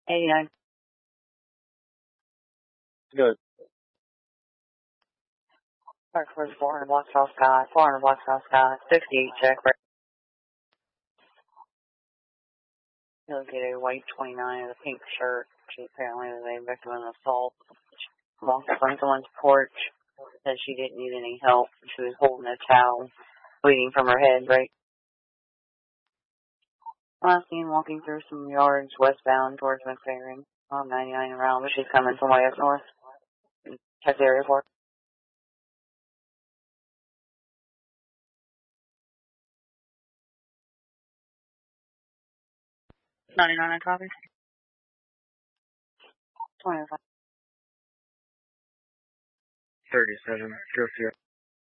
89. Good. Park for 400 blocks South Scott, 400 blocks South Scott, 68 check. Located a white 29 with a pink shirt. She apparently was a victim of an assault. Walked up on someone's porch. Said she didn't need any help. She was holding a towel, bleeding from her head, right? Last seen walking through some yards westbound towards McFerrin on 99 around, but she's coming from way up north. Check the area for 99, I copy. 25. 37. Go